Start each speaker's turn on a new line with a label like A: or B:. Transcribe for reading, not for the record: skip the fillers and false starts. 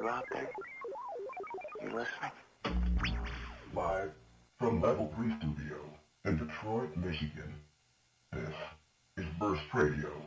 A: You out there? You listening?
B: Live from Level 3 Studio in Detroit, Michigan. This is Burst Radio.